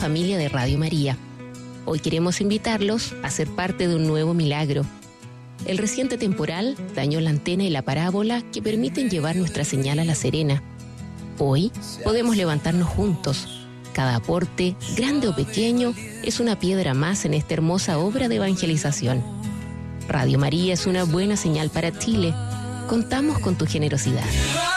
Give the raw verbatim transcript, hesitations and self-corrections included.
familia de Radio María. Hoy queremos invitarlos a ser parte de un nuevo milagro. El reciente temporal dañó la antena y la parábola que permiten llevar nuestra señal a La Serena. Hoy podemos levantarnos juntos. Cada aporte, grande o pequeño, es una piedra más en esta hermosa obra de evangelización. Radio María es una buena señal para Chile. Contamos con tu generosidad.